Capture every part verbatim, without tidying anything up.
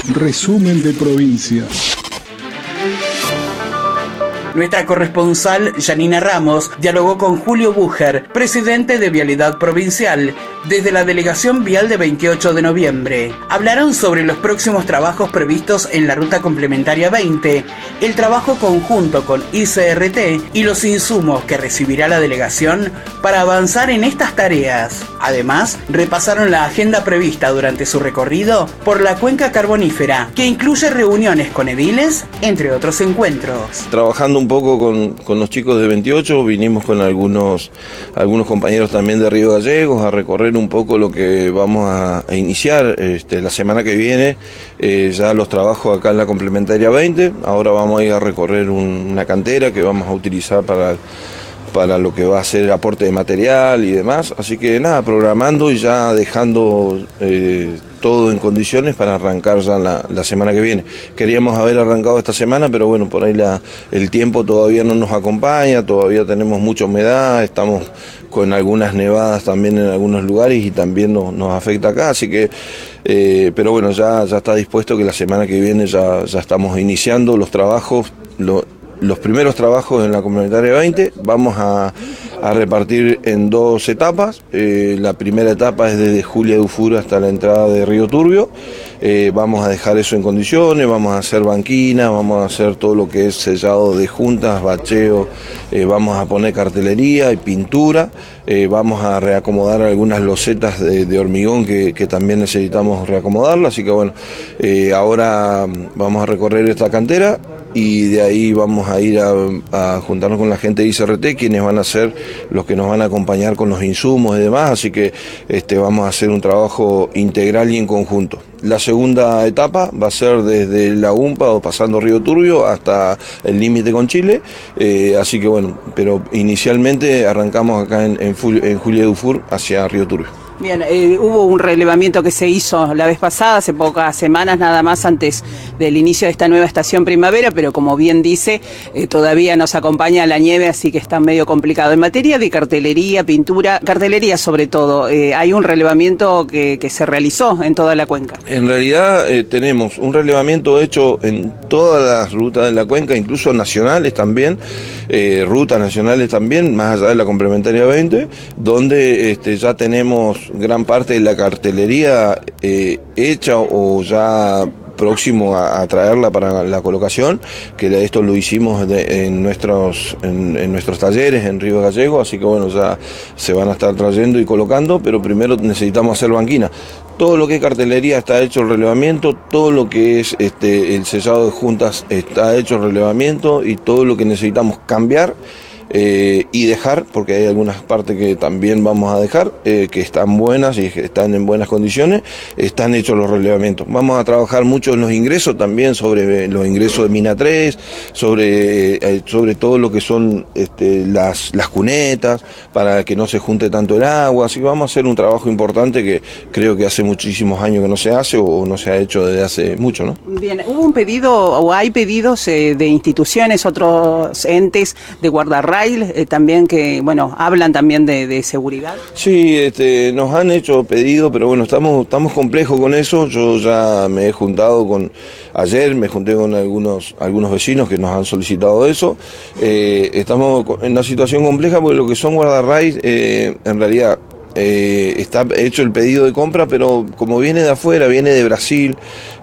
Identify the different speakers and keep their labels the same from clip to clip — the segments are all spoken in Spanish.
Speaker 1: Resumen de provincia.
Speaker 2: Nuestra corresponsal, Janina Ramos, dialogó con Julio Búger, presidente de Vialidad Provincial, desde la Delegación Vial de veintiocho de noviembre. Hablaron sobre los próximos trabajos previstos en la Ruta Complementaria veinte, el trabajo conjunto con I C R T y los insumos que recibirá la delegación para avanzar en estas tareas. Además, repasaron la agenda prevista durante su recorrido por la cuenca carbonífera, que incluye reuniones con ediles, entre otros encuentros.
Speaker 3: Trabajando un poco con, con los chicos de veintiocho, vinimos con algunos, algunos compañeros también de Río Gallegos a recorrer un poco lo que vamos a, a iniciar este, la semana que viene, eh, ya los trabajos acá en la Complementaria veinte. Ahora vamos a ir a recorrer un, una cantera que vamos a utilizar para, para lo que va a ser el aporte de material y demás, así que nada, programando y ya dejando eh, todo en condiciones para arrancar ya la, la semana que viene. Queríamos haber arrancado esta semana, pero bueno, por ahí la, el tiempo todavía no nos acompaña, todavía tenemos mucha humedad, estamos con algunas nevadas también en algunos lugares y también nos, nos afecta acá, así que, eh, pero bueno, ya, ya está dispuesto que la semana que viene ya, ya estamos iniciando los trabajos, lo, los primeros trabajos en la Complementaria veinte. Vamos a, a repartir en dos etapas. Eh, la primera etapa es desde Julia Dufour hasta la entrada de Río Turbio. Eh, vamos a dejar eso en condiciones, vamos a hacer banquina, vamos a hacer todo lo que es sellado de juntas, bacheo, eh, vamos a poner cartelería y pintura, eh, vamos a reacomodar algunas losetas de, de hormigón que, que también necesitamos reacomodarlas, así que bueno, eh, ahora vamos a recorrer esta cantera y de ahí vamos a ir a, a juntarnos con la gente de I C R T, quienes van a ser los que nos van a acompañar con los insumos y demás, así que este, vamos a hacer un trabajo integral y en conjunto. La segunda etapa va a ser desde la UMPA o pasando Río Turbio hasta el límite con Chile, eh, así que bueno, pero inicialmente arrancamos acá en, en, en Julia Dufour hacia Río Turbio.
Speaker 4: Bien, eh, hubo un relevamiento que se hizo la vez pasada, hace pocas semanas nada más antes del inicio de esta nueva estación primavera, pero como bien dice, eh, todavía nos acompaña la nieve, así que está medio complicado. En materia de cartelería, pintura, cartelería sobre todo, eh, hay un relevamiento que, que se realizó en toda la cuenca.
Speaker 3: En realidad eh, tenemos un relevamiento hecho en todas las rutas de la cuenca, incluso nacionales también, eh, rutas nacionales también, más allá de la Complementaria veinte, donde este, ya tenemos gran parte de la cartelería eh, hecha o ya próximo a, a traerla para la colocación, que esto lo hicimos de, en nuestros en, en nuestros talleres en Río Gallego, así que bueno, ya se van a estar trayendo y colocando, pero primero necesitamos hacer banquina. Todo lo que es cartelería está hecho el relevamiento, todo lo que es este el sellado de juntas está hecho el relevamiento y todo lo que necesitamos cambiar Eh, y dejar, porque hay algunas partes que también vamos a dejar, eh, que están buenas y que están en buenas condiciones, están hechos los relevamientos. Vamos a trabajar mucho en los ingresos también, sobre los ingresos de Mina tres, sobre, eh, sobre todo lo que son este, las, las cunetas, para que no se junte tanto el agua, así que vamos a hacer un trabajo importante que creo que hace muchísimos años que no se hace o no se ha hecho desde hace mucho, ¿no?
Speaker 4: Bien, hubo un pedido, o hay pedidos eh, de instituciones, otros entes de guardarrayos, Eh, también que, bueno, hablan también de, de seguridad.
Speaker 3: Sí, este, nos han hecho pedido, pero bueno, estamos, estamos complejos con eso. Yo ya me he juntado con, ayer me junté con algunos, algunos vecinos que nos han solicitado eso. Eh, estamos en una situación compleja porque lo que son guardarraíz, eh, en realidad, Eh, está hecho el pedido de compra, pero como viene de afuera, viene de Brasil,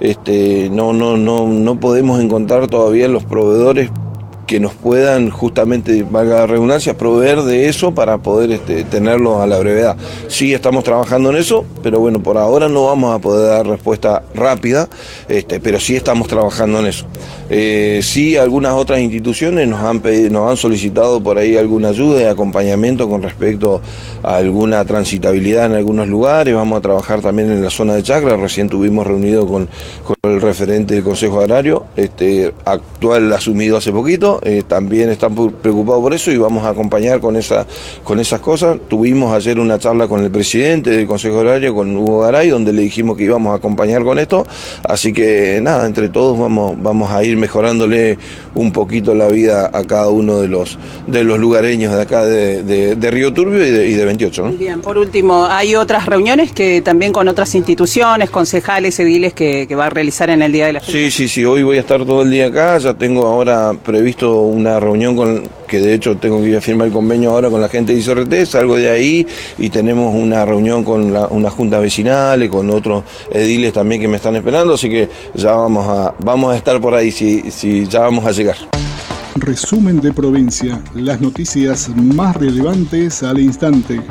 Speaker 3: este, no, no, no, no podemos encontrar todavía los proveedores que nos puedan, justamente, valga la redundancia, proveer de eso para poder este, tenerlo a la brevedad. Sí estamos trabajando en eso, pero bueno, por ahora no vamos a poder dar respuesta rápida, este, pero sí estamos trabajando en eso. Eh, sí, algunas otras instituciones nos han pedido, nos han solicitado por ahí alguna ayuda y acompañamiento con respecto a alguna transitabilidad en algunos lugares. Vamos a trabajar también en la zona de Chacra. Recién tuvimos reunido con, con el referente del Consejo Agrario, este, actual asumido hace poquito, eh, también están preocupados por eso y vamos a acompañar con, esa, con esas cosas. Tuvimos ayer una charla con el presidente del Consejo Horario, con Hugo Garay, donde le dijimos que íbamos a acompañar con esto, así que nada, entre todos vamos, vamos a ir mejorándole un poquito la vida a cada uno de los, de los lugareños de acá de, de, de Río Turbio y de, y de veintiocho, ¿no?
Speaker 4: Bien, por último, hay otras reuniones que también con otras instituciones, concejales, ediles que, que va a realizar en el día de la fecha.
Speaker 3: Sí, sí, sí, hoy voy a estar todo el día acá, ya tengo ahora previsto una reunión con, que de hecho tengo que ir a firmar el convenio ahora con la gente de I C R T, salgo de ahí y tenemos una reunión con la, unas juntas vecinales, con otros ediles también que me están esperando, así que ya vamos a, vamos a estar por ahí, si, si ya vamos a llegar.
Speaker 1: Resumen de provincia, las noticias más relevantes al instante.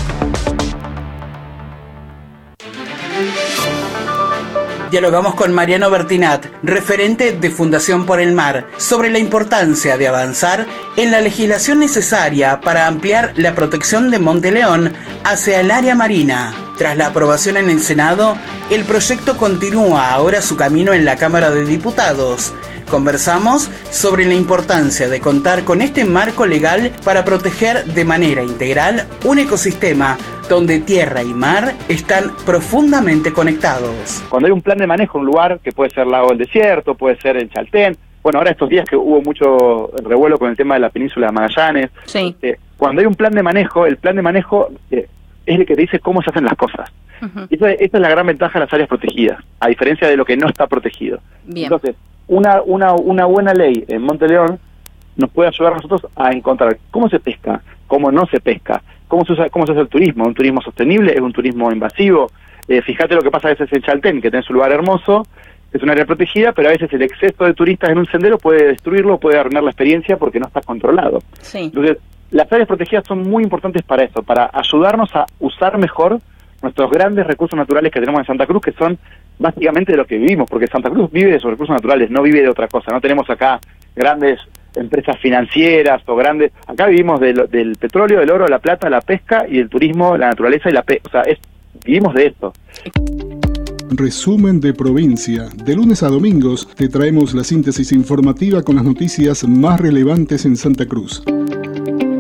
Speaker 2: Dialogamos con Mariano Bertinat, referente de Fundación por el Mar, sobre la importancia de avanzar en la legislación necesaria para ampliar la protección de Monte León hacia el área marina. Tras la aprobación en el Senado, el proyecto continúa ahora su camino en la Cámara de Diputados. Conversamos sobre la importancia de contar con este marco legal para proteger de manera integral un ecosistema donde tierra y mar están profundamente conectados.
Speaker 5: Cuando hay un plan de manejo en un lugar, que puede ser Lago del Desierto, puede ser el Chaltén, bueno, ahora estos días que hubo mucho revuelo con el tema de la península de Magallanes,
Speaker 6: sí.
Speaker 5: eh, cuando hay un plan de manejo, el plan de manejo eh, es el que te dice cómo se hacen las cosas. Uh-huh. Esta, esta es la gran ventaja de las áreas protegidas, a diferencia de lo que no está protegido.
Speaker 6: Bien.
Speaker 5: Entonces, una, una, una buena ley en Monte León nos puede ayudar a nosotros a encontrar cómo se pesca, cómo no se pesca, cómo se usa, cómo se hace el turismo. Un turismo sostenible, es un turismo invasivo. Eh, fíjate lo que pasa a veces en Chaltén, que tenés un lugar hermoso, es un área protegida, pero a veces el exceso de turistas en un sendero puede destruirlo, puede arruinar la experiencia porque no está controlado.
Speaker 6: Sí.
Speaker 5: Entonces, las áreas protegidas son muy importantes para eso, para ayudarnos a usar mejor nuestros grandes recursos naturales que tenemos en Santa Cruz, que son básicamente de lo que vivimos, porque Santa Cruz vive de sus recursos naturales, no vive de otra cosa. No tenemos acá grandes empresas financieras o grandes... Acá vivimos de lo, del petróleo, del oro, la plata, la pesca y el turismo, la naturaleza y la pesca. O sea, es, vivimos de esto.
Speaker 1: Resumen de provincia. De lunes a domingos te traemos la síntesis informativa con las noticias más relevantes en Santa Cruz.